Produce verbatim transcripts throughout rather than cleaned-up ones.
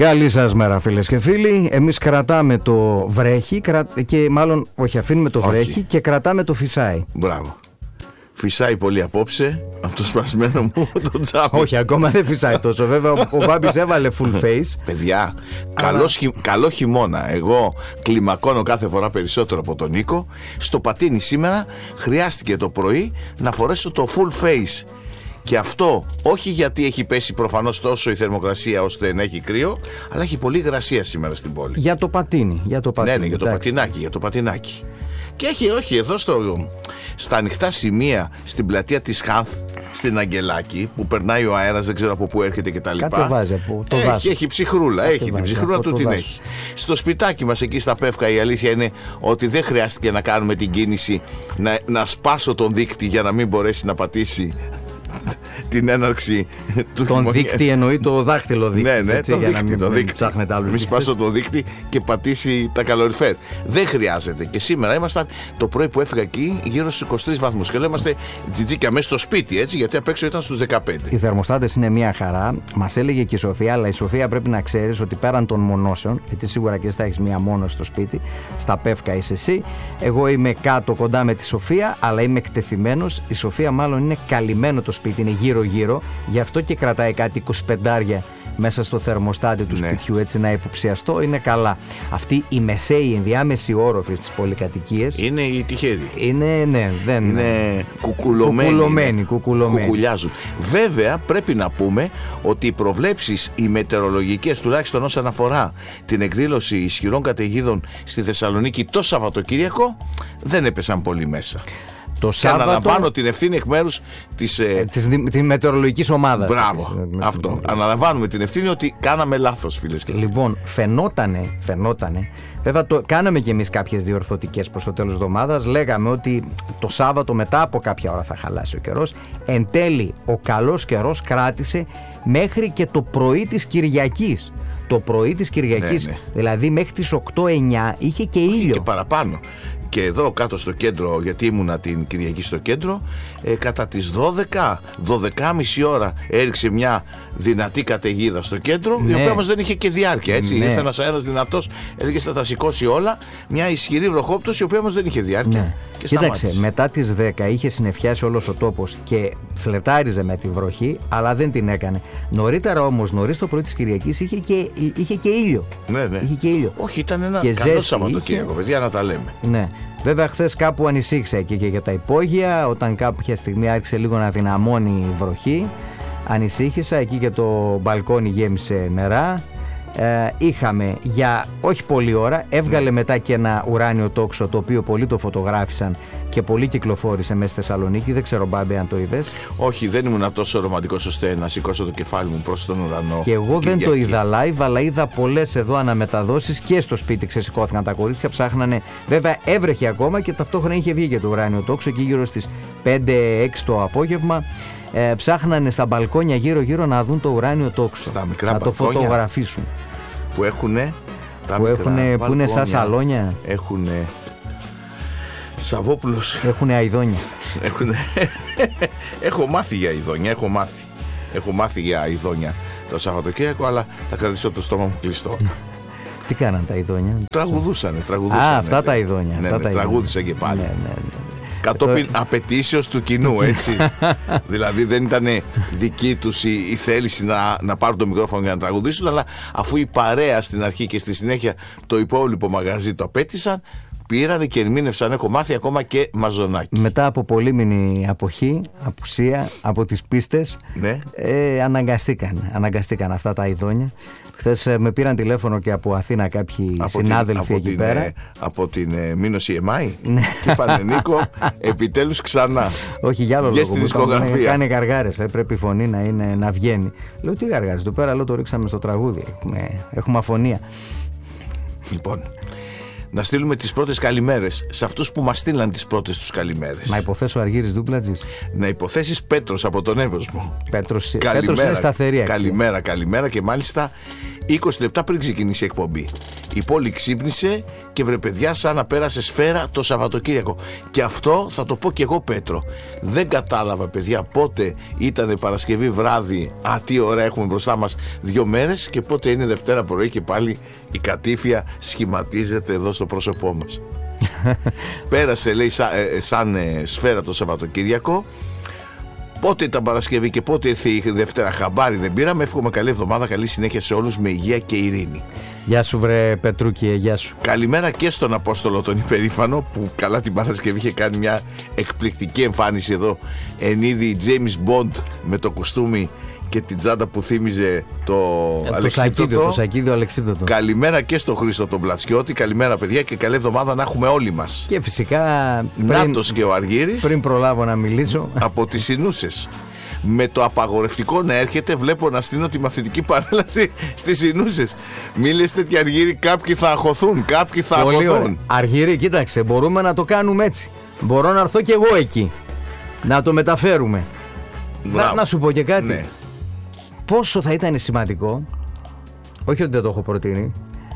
Καλή σας μέρα, φίλες και φίλοι. Εμείς κρατάμε το βρέχει κρα... και μάλλον όχι, αφήνουμε το βρέχει όχι. Και κρατάμε το φυσάει. Μπράβο. Φυσάει πολύ απόψε από το σπασμένο μου το τζάμι. Όχι, ακόμα δεν φυσάει τόσο. Βέβαια, ο, ο Μπάμπης έβαλε full face. Παιδιά, καλό, χει... καλό χειμώνα. Εγώ κλιμακώνω κάθε φορά περισσότερο από τον Νίκο. Στο πατίνι σήμερα χρειάστηκε το πρωί να φορέσω το full face. Και αυτό όχι γιατί έχει πέσει προφανώς τόσο η θερμοκρασία ώστε να έχει κρύο, αλλά έχει πολύ υγρασία σήμερα στην πόλη. Για το πατίνι. Για το πατίνι. Ναι, ναι, για το πατινάκι, για το πατινάκι. Και έχει, όχι, εδώ στο, στα ανοιχτά σημεία, στην πλατεία της Χάνθ, στην Αγγελάκη, που περνάει ο αέρας, δεν ξέρω από πού έρχεται και τα λοιπά. Κάτι βάζει από το έχει, δάσο. έχει ψυχρούλα, Κάτι έχει βάζει, την ψυχρούλα του την δάσο. έχει. Στο σπιτάκι μας εκεί στα Πεύκα η αλήθεια είναι ότι δεν χρειάστηκε να κάνουμε την κίνηση να, να σπάσω τον δείκτη για να μην μπορέσει να πατήσει την έναρξη του Τον δείκτη εννοεί το δάχτυλο δείκτη. Ναι, ναι, έτσι, το για δείκτη, να μην, το μην δείκτη. ψάχνετε άλλους Μη δείκτες. σπάσω το δείκτη και πατήσει τα καλοριφέρ. Δεν χρειάζεται. Και σήμερα ήμασταν το πρωί που έφυγα εκεί γύρω στους είκοσι τρεις βαθμούς. Και λέω είμαστε τζιτζίκια μέσα στο σπίτι, έτσι, γιατί απ' έξω ήταν στους δεκαπέντε. Οι θερμοστάτες είναι μια χαρά. Μας έλεγε και η Σοφία, αλλά η Σοφία πρέπει να ξέρεις ότι πέραν των μονώσεων, γιατί σίγουρα και εσύ θα έχεις μια μόνωση στο σπίτι, στα Πεύκα είσαι εσύ. Εγώ είμαι κάτω κοντά με τη Σοφία, αλλά είμαι εκτεθειμένος. Η Σοφία μάλλον είναι καλυμμένο το σπίτι, είναι γύρω-γύρω. Γι' αυτό και κρατάει κάτι είκοσι πέντε μέσα στο θερμοστάτη του ναι. σπιτιού, έτσι να υποψιαστώ, είναι καλά. Αυτή η μεσαίη, η ενδιάμεση όροφη στις πολυκατοικίες είναι οι τυχεροί. Είναι, ναι, δεν είναι κουκουλωμένοι. Κουκουλωμένοι, είναι. κουκουλωμένοι. Κουκουλιάζουν. Βέβαια, πρέπει να πούμε ότι οι προβλέψεις, οι μετεωρολογικές, τουλάχιστον όσον αφορά την εκδήλωση ισχυρών καταιγίδων στη Θεσσαλονίκη το Σαββατοκύριακο, δεν έπεσαν πολύ μέσα. Το και Σάββατο... αναλαμβάνω την ευθύνη εκ μέρους της, ε... της τη μετεωρολογικής ομάδας. Μπράβο, της... αυτό. Αναλαμβάνουμε την ευθύνη ότι κάναμε λάθος, φίλες και φίλοι. Λοιπόν, φαινότανε, φαινότανε. Βέβαια, το κάναμε κι εμείς κάποιες διορθωτικές προς το τέλος της εβδομάδας. Λέγαμε ότι το Σάββατο μετά από κάποια ώρα θα χαλάσει ο καιρός. Εν τέλει, ο καλός καιρός κράτησε μέχρι και το πρωί της Κυριακής. Το πρωί της Κυριακής, ναι, ναι. δηλαδή μέχρι τις οκτώ εννιά, είχε και ήλιο. Και παραπάνω. Και εδώ κάτω στο κέντρο, γιατί ήμουνα την Κυριακή στο κέντρο, ε, κατά τις δώδεκα, δώδεκα και μισή ώρα έριξε μια δυνατή καταιγίδα στο κέντρο, ναι. η οποία όμως δεν είχε και διάρκεια, έτσι. Ναι. Ήρθε ένας αέρας δυνατός, έλεγε θα τα σηκώσει όλα, μια ισχυρή βροχόπτωση, η οποία όμως δεν είχε διάρκεια. Ναι. Και κοίταξε, μετά τις δέκα είχε συννεφιάσει όλος ο τόπος και φλετάριζε με τη βροχή, αλλά δεν την έκανε. Νωρίτερα όμως, νωρίς το πρωί της Κυριακής, είχε και, είχε και ήλιο. Ναι, ναι. Είχε και ήλιο. Όχι, ήταν ένα καλό Σαββατοκύριακο, είχε... παιδιά, να τα λέμε. Ναι. Βέβαια, χθες κάπου ανησύχησα εκεί και για τα υπόγεια, όταν κάποια στιγμή άρχισε λίγο να δυναμώνει η βροχή. Ανησύχησα, εκεί και το μπαλκόνι γέμισε νερά. Ε, είχαμε για όχι πολλή ώρα, έβγαλε μετά και ένα ουράνιο τόξο, το οποίο πολλοί το φωτογράφησαν και πολλοί κυκλοφόρησε μέσα στη Θεσσαλονίκη. Δεν ξέρω, Μπάμπη, αν το είδες. Όχι, δεν ήμουν τόσο ρομαντικός ώστε να σηκώσω το κεφάλι μου προς τον ουρανό. Και εγώ δεν το είδα live, αλλά είδα πολλές εδώ αναμεταδόσεις και στο σπίτι ξεσηκώθηκαν τα κορίτσια, ψάχνανε. Βέβαια, έβρεχε ακόμα και ταυτόχρονα είχε βγει και το ουράνιο τόξο εκεί γύρω στις πέντε έξι το απόγευμα. Ε, ψάχνανε στα μπαλκόνια γύρω-γύρω να δουν το ουράνιο τόξο. Στα μικρά να το φωτογραφίσουν. Που έχουνε. Τα που, έχουνε, που είναι σαν σαλόνια. Έχουνε. Σαββόπουλος. Έχουνε αηδόνια. Έχουνε... έχω μάθει για αηδόνια. Έχω μάθει. Έχω μάθει για αηδόνια το Σαββατοκύριακο, αλλά θα κρατήσω το στόμα μου κλειστό. Τι κάναν τα αηδόνια? Τραγουδούσανε. τραγουδούσανε Α, αυτά τα αηδόνια. Ναι, αυτά ναι, τα τραγούδισαν και πάλι. Ναι, ναι, ναι. Κατόπιν απαιτήσεως του κοινού, έτσι. Δηλαδή δεν ήταν δική τους η, η θέληση να, να πάρουν το μικρόφωνο για να τραγουδήσουν, αλλά αφού η παρέα στην αρχή και στη συνέχεια το υπόλοιπο μαγαζί το απέτησαν, πήρανε και ερμήνευσαν, έχω μάθει, ακόμα και μαζονάκι. Μετά από πολύμηνη αποχή, απουσία από τις πίστες, ναι. ε, αναγκαστήκαν, αναγκαστήκαν αυτά τα αηδόνια. Χθες με πήραν τηλέφωνο και από Αθήνα κάποιοι από συνάδελφοι την, εκεί την, πέρα. Ε, από την ε, Μήνωση Εμάη. Ναι. Και είπανε, Νίκο, επιτέλους ξανά. Όχι, για άλλο λόγο. Στη δισκογραφία. Κάνει γαργάρες, ε, πρέπει η φωνή να, είναι, να βγαίνει. Λέω, τι γαργάρες, εδώ πέρα λέω, το ρίξαμε στο τραγούδι. Έχουμε, έχουμε αφωνία. Λοιπόν, να στείλουμε τις πρώτες καλημέρες σε αυτούς που μας στείλαν τις πρώτες τους καλημέρες. Να υποθέσω Αργύρης Δούπλατζης. Να υποθέσεις Πέτρος από τον Εύωσμο. Πέτρος, Πέτρος είναι σταθερή αξία. Καλημέρα, καλημέρα και μάλιστα είκοσι λεπτά πριν ξεκινήσει η εκπομπή. Η πόλη ξύπνησε και βρε παιδιά, σαν να πέρασε σφαίρα το Σαββατοκύριακο. Και αυτό θα το πω και εγώ, Πέτρο. Δεν κατάλαβα, παιδιά, πότε ήταν Παρασκευή βράδυ. Α, τι ωραία, έχουμε μπροστά μας δύο μέρες. Και πότε είναι Δευτέρα πρωί και πάλι η κατήφια σχηματίζεται εδώ στο πρόσωπό μας. Πέρασε, λέει, σαν, ε, σαν ε, σφαίρα το Σαββατοκύριακο. Πότε ήταν Παρασκευή και πότε ήρθε η Δευτέρα, χαμπάρι δεν πήραμε. Εύχομαι καλή εβδομάδα, καλή συνέχεια σε όλους με υγεία και ειρήνη. Γεια σου, βρε Πετρούκη, γεια σου. Καλημέρα και στον Απόστολο τον υπερήφανο που καλά την Παρασκευή είχε κάνει μια εκπληκτική εμφάνιση εδώ. Εν είδη James Bond με το κουστούμι και την τσάντα που θύμιζε το ε, Αλεξίπτωτο. Το σακίδιο Αλεξίπτωτο. Καλημέρα και στον Χρήστο τον Πλατσιώτη. Καλημέρα, παιδιά, και καλή εβδομάδα να έχουμε όλοι μας. Και φυσικά. Νάτος και ο Αργύρης. Πριν προλάβω να μιλήσω. Από τις Σινούσες. Με το απαγορευτικό να έρχεται, βλέπω να στείλω τη μαθητική παρέλαση στις Σινούσες. Μη λες τέτοια, Αργύρη, κάποιοι θα αγχωθούν. Κάποιοι θα Πολύ αγχωθούν. Αργύρη, κοίταξε, μπορούμε να το κάνουμε έτσι. Μπορώ να έρθω κι εγώ εκεί. Να το μεταφέρουμε. Να, να σου πω και κάτι. Ναι. Πόσο θα ήταν σημαντικό, όχι ότι δεν το έχω προτείνει,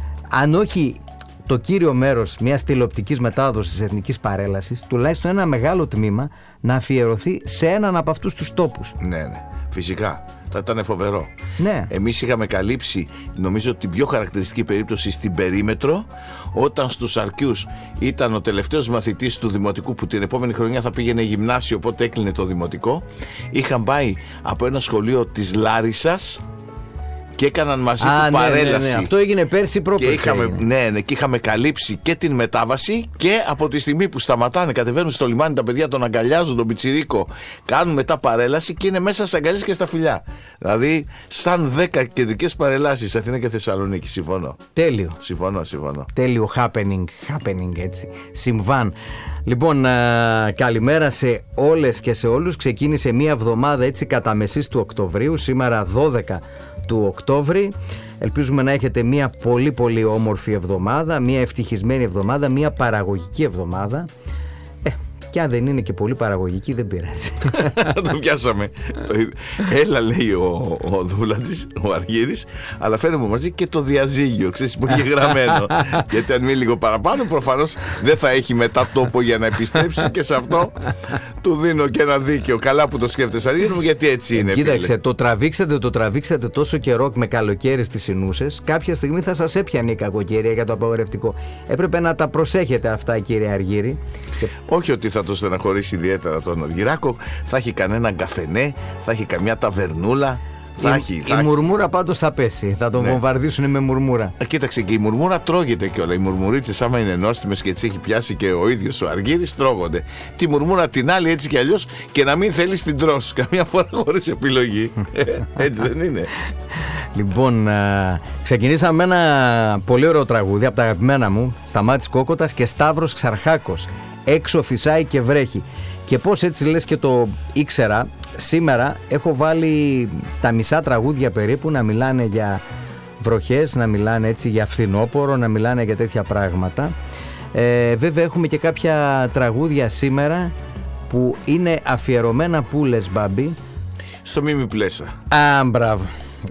αν όχι το κύριο μέρος μιας τηλεοπτικής μετάδοσης της εθνικής παρέλασης, τουλάχιστον ένα μεγάλο τμήμα να αφιερωθεί σε έναν από αυτούς τους τόπους. Ναι, ναι, φυσικά. Θα ήταν φοβερό. Ναι. Εμείς είχαμε καλύψει, νομίζω, την πιο χαρακτηριστική περίπτωση στην Περίμετρο, όταν στους Αρκιούς ήταν ο τελευταίος μαθητής του Δημοτικού που την επόμενη χρονιά θα πήγαινε γυμνάσιο, οπότε έκλεινε το Δημοτικό. Είχαν πάει από ένα σχολείο της Λάρισσας και έκαναν μαζί Α, του ναι, παρέλαση. Ναι, ναι. Αυτό έγινε πέρσι πρόπερσι. Και είχαμε, ναι, ναι, και είχαμε καλύψει και την μετάβαση και από τη στιγμή που σταματάνε, κατεβαίνουν στο λιμάνι τα παιδιά, τον αγκαλιάζουν, τον πιτσιρίκο, κάνουν μετά παρέλαση και είναι μέσα στις αγκαλιές και στα φιλιά. Δηλαδή, σαν δέκα κεντρικές παρελάσεις, Αθήνα και Θεσσαλονίκη. Συμφωνώ. Τέλειο. Συμφωνώ, συμφωνώ. Τέλειο happening, happening έτσι. Συμβάν. Λοιπόν, α, καλημέρα σε όλες και σε όλους. Ξεκίνησε μία εβδομάδα έτσι κατά μεσής του Οκτωβρίου, σήμερα δώδεκα του Οκτώβρη. Ελπίζουμε να έχετε μια πολύ πολύ όμορφη εβδομάδα, μια ευτυχισμένη εβδομάδα, μια παραγωγική εβδομάδα. Ε, και αν δεν είναι και πολύ παραγωγική δεν πειράζει. Το πιάσαμε. Έλα, λέει ο, ο Δούλατζης, ο Αργύρης, αλλά φέρνουμε μαζί και το διαζύγιο, ξέρεις, που έχει γραμμένο. Γιατί αν μείνει λίγο παραπάνω, προφανώς δεν θα έχει μετά τόπο για να επιστρέψει, και σε αυτό του δίνω και ένα δίκαιο. Καλά που το σκέφτεσαι, Αργύρη μου, γιατί έτσι είναι. Κοίταξε, φίλε. το τραβήξατε, το τραβήξατε τόσο καιρό με καλοκαίρι στις Σινούσες. Κάποια στιγμή θα σας έπιανε η κακοκαιρία για το απαγορευτικό. Έπρεπε να τα προσέχετε αυτά, κύριε Αργύρη. Όχι ότι θα το στεναχωρήσει ιδιαίτερα τον Αργυράκο, θα έχει κανένα καφενέ, θα έχει καμιά ταβερνούλα. Θα η, έχει, η θα... μουρμούρα πάντως θα πέσει. Θα τον ναι. βομβαρδίσουν με μουρμούρα. Α, κοίταξε, και η μουρμούρα τρώγεται κιόλα. Οι μουρμουρίτσες, άμα είναι νόστιμες και τις έχει πιάσει και ο ίδιος ο Αργύρης, τρώγονται. Τη μουρμούρα την άλλη έτσι κι αλλιώς, και να μην θέλεις την τρως. Καμιά φορά χωρίς επιλογή. Έτσι δεν είναι? Λοιπόν, α, ξεκινήσαμε με ένα πολύ ωραίο τραγούδι από τα αγαπημένα μου, Σταμάτης Κόκοτας και Σταύρος Ξαρχάκος. Έξω φυσάει και βρέχει. Και πώς έτσι λες και το ήξερα, σήμερα έχω βάλει τα μισά τραγούδια περίπου να μιλάνε για βροχές, να μιλάνε έτσι για φθινόπωρο, να μιλάνε για τέτοια πράγματα. Ε, βέβαια έχουμε και κάποια τραγούδια σήμερα που είναι αφιερωμένα, που λες, Μπάμπη? Στο Μίμη Πλέσα. Α, μπράβο.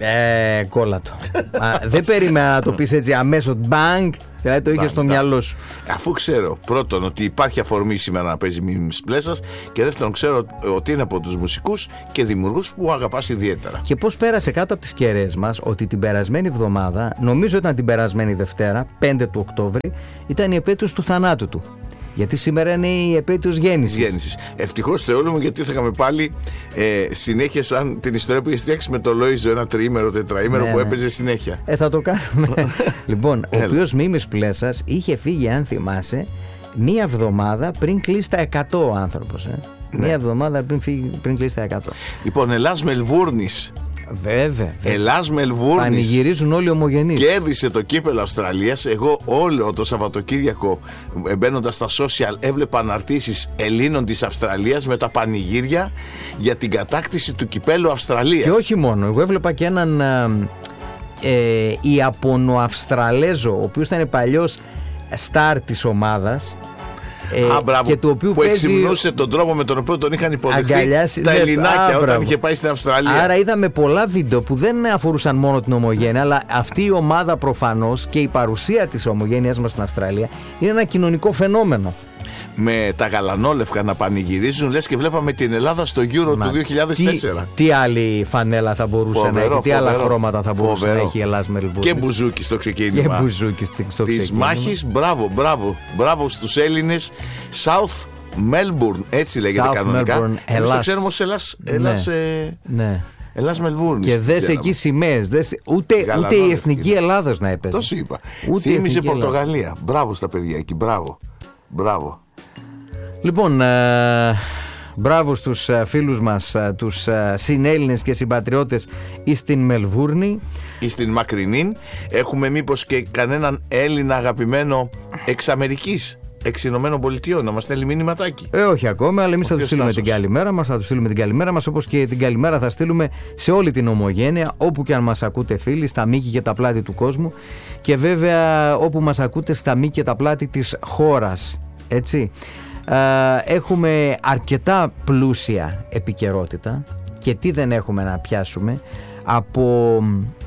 Ε, κόλλατο. Α, δεν περίμενα να το πεις έτσι αμέσως, μπανγκ, δηλαδή το είχες στο μυαλό σου. Αφού ξέρω πρώτον ότι υπάρχει αφορμή σήμερα να παίζει Μίμης Πλέσας, και δεύτερον ξέρω ότι είναι από τους μουσικούς και δημιουργούς που αγαπάς ιδιαίτερα. Και πώς πέρασε κάτω από τις κεραίες μας ότι την περασμένη εβδομάδα, νομίζω ήταν την περασμένη Δευτέρα, πέντε του Οκτώβρη, ήταν η επέτειος του θανάτου του. Γιατί σήμερα είναι η επέτειος γέννησης. γέννησης. Ευτυχώς, Θεόλου μου, γιατί θα είχαμε πάλι ε, συνέχεια σαν την ιστορία που είχε φτιάξει με το Λόιζο, ένα τριήμερο, τετραήμερο, ναι, που έπαιζε ναι. συνέχεια. Ε, θα το κάνουμε. Λοιπόν, ο οποίος Μίμης Πλέσας είχε φύγει, αν θυμάσαι, μία εβδομάδα πριν κλείσει τα εκατό ο άνθρωπος. Ε. Ναι. Μία εβδομάδα πριν, φύγει, πριν κλείσει τα εκατό. Λοιπόν, Ελλάς Μελβούρνης. Βέβαια. Ελλάς Μελβούρνης. Πανηγυρίζουν όλοι ομογενείς. Κέρδισε το κύπελλο Αυστραλίας. Εγώ όλο το Σαββατοκύριακο, μπαίνοντας στα social, έβλεπα αναρτήσεις Ελλήνων της Αυστραλίας με τα πανηγύρια για την κατάκτηση του κυπέλλου Αυστραλίας. Και όχι μόνο. Εγώ έβλεπα και έναν ε, Ιαπωνο-Αυστραλέζο, ο οποίος ήταν παλιός στάρ της ομάδας. Ε, Α, μπράβο, και του οποίου που παίζει... εξυμνούσε τον τρόπο με τον οποίο τον είχαν υποδεχθεί αγκαλιάσει... τα ναι, Ελληνάκια α, όταν μπράβο. είχε πάει στην Αυστραλία. Άρα είδαμε πολλά βίντεο που δεν αφορούσαν μόνο την ομογένεια, αλλά αυτή η ομάδα προφανώς και η παρουσία της ομογένειας μας στην Αυστραλία είναι ένα κοινωνικό φαινόμενο. Με τα γαλανόλευκα να πανηγυρίζουν, λες και βλέπαμε την Ελλάδα στο Euro Μα, του δύο χιλιάδες τέσσερα. Τι, τι άλλη φανέλα θα μπορούσε φοβερό, να έχει, τι φοβερό, άλλα χρώματα θα μπορούσε φοβερό. να έχει η Ελλάς Μελβούρνης. Και μπουζούκι στο ξεκίνημα. Και μπουζούκι στο ξεκίνημα. Της μάχης, μπράβο, μπράβο, μπράβο στους Έλληνες. South Melbourne, έτσι λέγεται South κανονικά. Melbourne, Εμείς το ξέρουμε ως Ελλάς, Ελλάς, ναι. Ε, ναι. Ελλάς Μελβούρνης. Και δες εκεί σημαίες, δες, ούτε, ούτε η Εθνική Ελλάδος να έπαιζε. Το σου είπα. Θύμιζε Πορτογαλία. Ελλάδα. Μπράβο στα παιδιά εκεί, μπράβο. Μπράβο. Λοιπόν, ε, μπράβο στους ε, φίλους μας, ε, τους ε, συνέλληνες και συμπατριώτες εις στην Μελβούρνη. Εις στην Μακρινή. Έχουμε μήπως και κανέναν Έλληνα αγαπημένο εξ Αμερικής, εξ Ηνωμένων Πολιτειών, να μας στέλνει μήνυματάκι? Ε, όχι ακόμα, αλλά εμείς θα τους στείλουμε την καλημέρα μας, θα τους στείλουμε την καλημέρα μας, όπως και την καλημέρα θα στείλουμε σε όλη την ομογένεια, όπου και αν μας ακούτε φίλοι, στα μήκη και τα πλάτη του κόσμου, και βέβαια όπου μας ακούτε στα μήκη και τα πλάτη της χώρας, έτσι. Έχουμε αρκετά πλούσια επικαιρότητα, και τι δεν έχουμε να πιάσουμε από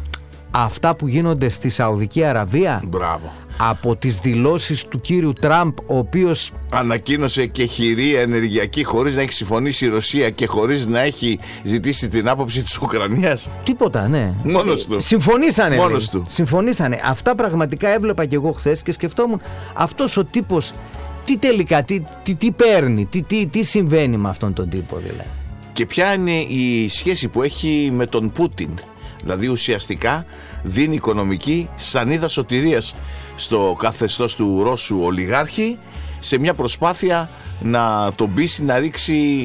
αυτά που γίνονται στη Σαουδική Αραβία. Μπράβο. Από τις δηλώσεις του κύριου Τραμπ, ο οποίος ανακοίνωσε και χειρία ενεργειακή χωρίς να έχει συμφωνήσει η Ρωσία και χωρίς να έχει ζητήσει την άποψη της Ουκρανίας. Τίποτα, ναι. Μόνος του. Συμφωνήσανε. Μόνος του. Συμφωνήσανε. Αυτά πραγματικά έβλεπα και εγώ χθες και σκεφτόμουν, αυτός ο τύπος τι τελικά, τι, τι, τι παίρνει, τι, τι, τι συμβαίνει με αυτόν τον τύπο δηλαδή. Και ποια είναι η σχέση που έχει με τον Πούτιν. Δηλαδή ουσιαστικά δίνει οικονομική σανίδα σωτηρίας στο καθεστώς του Ρώσου ολιγάρχη, σε μια προσπάθεια να τον πείσει να ρίξει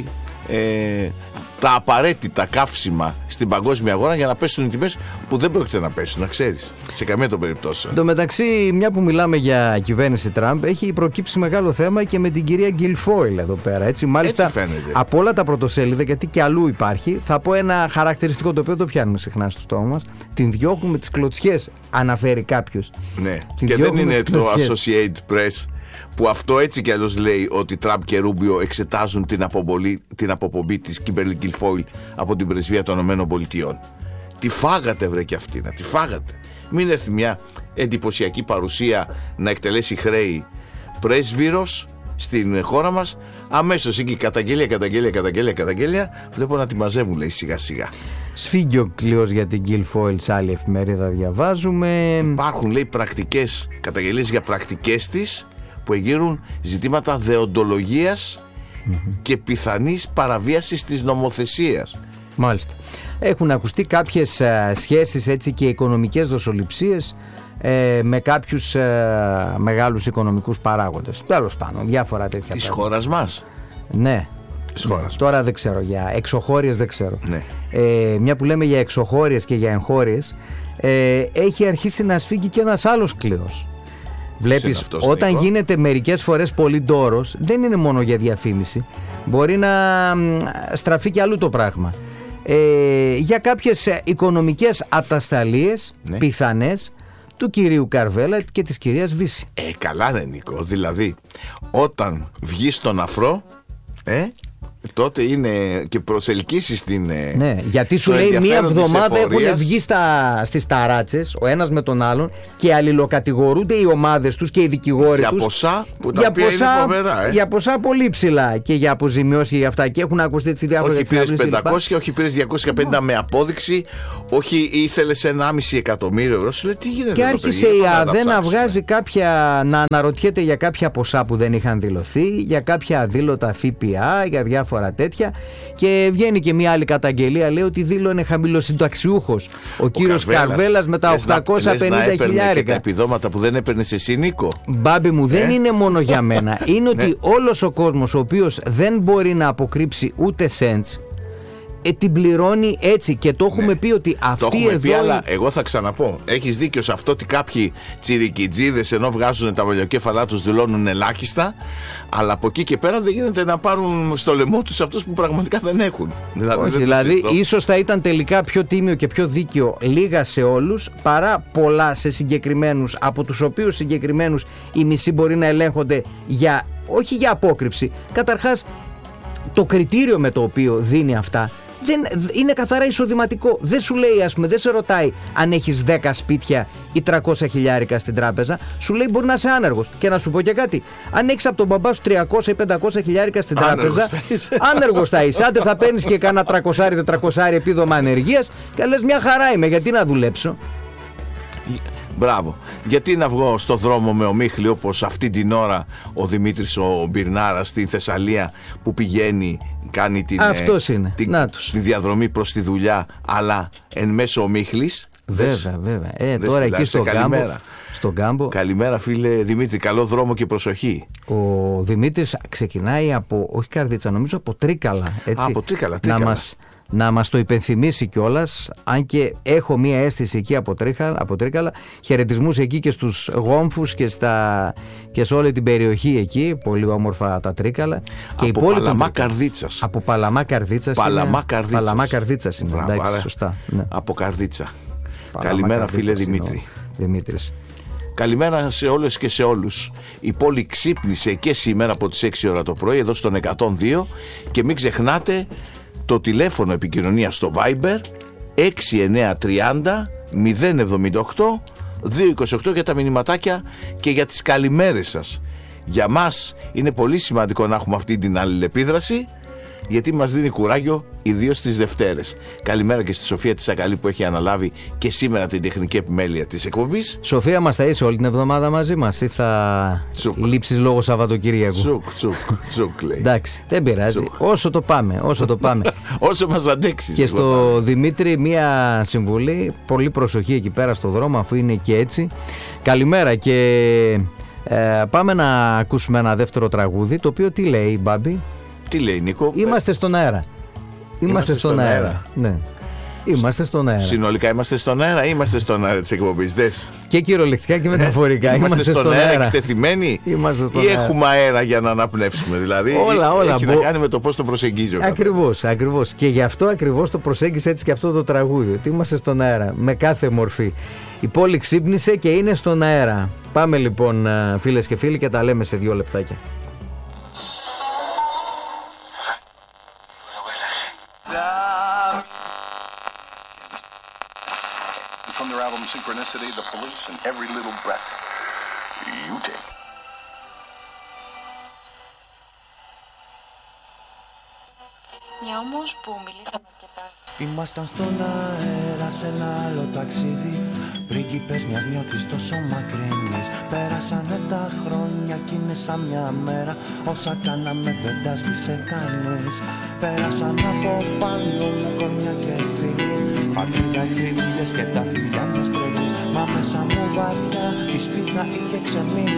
ε, τα απαραίτητα καύσιμα στην παγκόσμια αγορά για να πέσουν οι τιμές που δεν πρόκειται να πέσουν, να ξέρεις, σε καμία των περιπτώσεων. Εν τω μεταξύ, μια που μιλάμε για κυβέρνηση Τραμπ, έχει προκύψει μεγάλο θέμα και με την κυρία Γκιλφόιλ εδώ πέρα. Έτσι, μάλιστα, έτσι φαίνεται. Από όλα τα πρωτοσέλιδα, γιατί και αλλού υπάρχει, θα πω ένα χαρακτηριστικό το οποίο το πιάνουμε συχνά στο στόμα μας. Την διώχνουμε τις κλωτσιές, αναφέρει κάποιος. Ναι, την και δεν είναι το Associated Press, που αυτό έτσι κι αλλιώς λέει ότι Τραμπ και Ρούμπιο εξετάζουν την, την αποπομπή της Κίμπερλι Γκιλφόιλ από την πρεσβεία των ΗΠΑ. Τι φάγατε βρε κι αυτή, να τη φάγατε. Μην έρθει μια εντυπωσιακή παρουσία να εκτελέσει χρέη πρέσβυρος στην χώρα μας, αμέσως εκεί καταγγέλια, καταγγέλια, καταγγέλια, καταγγέλια, βλέπω να τη μαζεύουν, λέει, σιγά σιγά. Σφίγγιο κλειός για την Γκιλφόιλ, σε άλλη εφημερίδα διαβάζουμε. Υπάρχουν, λέει, πρακτικές, καταγγελίες για πρακτικές της που εγείρουν ζητήματα δεοντολογίας mm-hmm. και πιθανής παραβίασης της νομοθεσίας. Μάλιστα. Έχουν ακουστεί κάποιες ε, σχέσεις, έτσι, και οικονομικές δοσοληψίες ε, με κάποιους ε, μεγάλους οικονομικούς παράγοντες. Τέλος πάντων, διάφορα τέτοια. Της χώρας μας. Ναι. Της χώρας. Τώρα δεν ξέρω, για εξωχώριες δεν ξέρω. Ναι. Ε, μια που λέμε για εξωχώριες και για εγχώριες, ε, έχει αρχίσει να σφίγγει και ένας άλλος κλειός. Βλέπεις, αυτός, όταν Νίκο. γίνεται μερικές φορές πολύ ντόρος, δεν είναι μόνο για διαφήμιση, μπορεί να στραφεί και αλλού το πράγμα. Ε, για κάποιες οικονομικές ατασταλίες, ναι, πιθανές, του κυρίου Καρβέλα και της κυρίας Βύση. Ε, καλά ναι, Νίκο, δηλαδή όταν βγει στον αφρό, ε, τότε είναι και προσελκύσεις την. Ναι, γιατί σου λέει μία εβδομάδα έχουν βγει στα, στις ταράτσες ο ένας με τον άλλον και αλληλοκατηγορούνται οι ομάδες τους και οι δικηγόροι για τους. Ποσά που τα για οποία ποσά είναι φοβερά, ε. Για ποσά πολύ ψηλά και για αποζημιώσεις και για αυτά. Και έχουν ακουστεί τις διάφορες. Όχι πήρες πεντακόσια, όχι πήρες διακόσια πενήντα με απόδειξη, όχι ήθελες ενάμιση εκατομμύριο ευρώ. Σου λέει τι γίνεται. Και άρχισε η ΑΔΕ να βγάζει κάποια, να αναρωτιέται για κάποια ποσά που δεν είχαν δηλωθεί, για κάποια αδήλωτα ΦΠΑ, για διάφορα τέτοια, και βγαίνει και μια άλλη καταγγελία, λέει ότι δήλωνε χαμηλοσυνταξιούχος ο, ο κύριος Καρβέλας με τα οκτακόσια πενήντα χιλιάρικα. Και τα επιδόματα που δεν έπαιρνες εσύ, Νίκο. Μπάμπη μου, δεν ε? είναι μόνο για μένα. Είναι ότι όλος ο κόσμος ο οποίος δεν μπορεί να αποκρύψει ούτε cents, ε, την πληρώνει έτσι και το έχουμε ναι. πει ότι αυτή το έχουμε εδώ... πει, αλλά εγώ θα ξαναπώ, έχεις δίκιο σε αυτό ότι κάποιοι τσιρικιτζίδες ενώ βγάζουν τα μαλλιοκέφαλά τους δηλώνουν ελάχιστα, αλλά από εκεί και πέρα δεν γίνεται να πάρουν στο λαιμό τους αυτούς που πραγματικά δεν έχουν. Δηλαδή, Όχι, δεν δηλαδή ίσως θα ήταν τελικά πιο τίμιο και πιο δίκαιο λίγα σε όλους παρά πολλά σε συγκεκριμένους, από τους οποίους συγκεκριμένους οι μισοί μπορεί να ελέγχονται για, όχι για απόκρυψη. Καταρχάς το κριτήριο με το οποίο δίνει αυτά δεν, είναι καθαρά εισοδηματικό. Δεν σου λέει, ας πούμε, δεν σε ρωτάει αν έχεις δέκα σπίτια ή τριακόσια χιλιάρικα στην τράπεζα. Σου λέει μπορεί να είσαι άνεργος. Και να σου πω και κάτι. Αν έχεις από τον μπαμπά σου τριακόσια ή πεντακόσια χιλιάρικα στην τράπεζα, άνεργος θα είσαι. Άντε θα παίρνεις και κάνα τριακόσια τετρακόσια επίδομα ανεργίας και λες μια χαρά είμαι, γιατί να δουλέψω. Μπράβο. Γιατί να βγω στο δρόμο με ομίχλη όπως αυτή την ώρα ο Δημήτρης ο Μπυρνάρας στη Θεσσαλία που πηγαίνει, κάνει την, Αυτός είναι. την, Να τους. τη διαδρομή προς τη δουλειά, αλλά εν μέσω ομίχλης. Βέβαια, βέβαια. Ε, τώρα εκεί στον Κάμπο, στον Κάμπο. Καλημέρα φίλε Δημήτρη, καλό δρόμο και προσοχή. Ο Δημήτρης ξεκινάει από, όχι Καρδίτσα, νομίζω από Τρίκαλα. Έτσι, Α, από Τρίκαλα, Τρίκαλα. Να μας, να μας το υπενθυμίσει κιόλας, αν και έχω μία αίσθηση εκεί από Τρίκαλα, από Τρίκαλα. Χαιρετισμούς εκεί και στους γόμφους και, στα, και σε όλη την περιοχή εκεί, πολύ όμορφα τα Τρίκαλα. Και από Παλαμά Καρδίτσας. Από Παλαμά Καρδίτσας. Παλαμά Καρδίτσας. Παλαμά Καρδίτσας είναι. Μπράβο, εντάξει, σωστά. Ναι. Από Καρδίτσα. Παλαμά Καλημέρα Καρδίτσας φίλε Δημήτρη. Δημήτρης. Καλημέρα σε όλες και σε όλους. Η πόλη ξύπνησε και σήμερα από τις έξι ώρα το πρωί εδώ στον εκατόν δύο και μην ξεχνάτε το τηλέφωνο επικοινωνίας στο Viber έξι εννιά τριάντα μηδέν εβδομήντα οκτώ δύο είκοσι οκτώ για τα μηνυματάκια και για τις καλημέρες σας. Για μας είναι πολύ σημαντικό να έχουμε αυτή την αλληλεπίδραση, γιατί μας δίνει κουράγιο ιδίως τις Δευτέρες. Καλημέρα και στη Σοφία της Ακαλή που έχει αναλάβει και σήμερα την τεχνική επιμέλεια της εκπομπής. Σοφία, μας θα είσαι όλη την εβδομάδα μαζί μας ή θα λείψεις λόγω Σαββατοκύριακου? Τσουκ, τσουκ, τσουκ λέει. Εντάξει, δεν πειράζει. Τσουκ. Όσο το πάμε, όσο το πάμε. Όσο μας αντέξεις. Και στο Δημήτρη μία συμβουλή, πολύ προσοχή εκεί πέρα στο δρόμο αφού είναι και έτσι. Καλημέρα και ε, πάμε να ακούσουμε ένα δεύτερο τραγούδι, το οποίο τι λέει, Μπάμπη? Τι λέει, Νίκο? Είμαστε στον αέρα. Είμαστε, είμαστε στον, στον αέρα. αέρα. Ναι. Είμαστε στον αέρα. Συνολικά είμαστε στον αέρα ή είμαστε στον αέρα της εκπομπής? Δες. Και κυριολεκτικά και μεταφορικά. Είμαστε, είμαστε στον αέρα, αέρα εκτεθειμένοι είμαστε στον ή αέρα. Έχουμε αέρα για να αναπνεύσουμε? Δηλαδή όλα, όλα, έχει μπο... να κάνει με το πώς το προσεγγίζει ο καθένας. Ακριβώς, ακριβώς. Και γι' αυτό ακριβώς το προσέγγισε έτσι και αυτό το τραγούδι. Ότι είμαστε στον αέρα με κάθε μορφή. Η πόλη ξύπνησε και είναι στον αέρα. Πάμε λοιπόν φίλες και φίλοι και τα λέμε σε δύο λεπτάκια. From their album Synchronicity, The Police, and Every Little Breath You Take. Μια όμως που μιλήσαμε αρκετά. Ήμασταν στον αέρα σε ένα άλλο ταξίδι, πρίγκιπες μιας νιώτης τόσο μακρινής. Πέρασανε τα χρόνια κι είναι σαν μια μέρα, όσα κάναμε δεν τα σβήσε κανείς. Πέρασαν από πάνω μου κορμιά και φίλοι, μακριά εχθρίδες και τα φιλιά μιας τρελής. Μα μέσα μου βαθιά η σπίθα είχε ξεμείνει.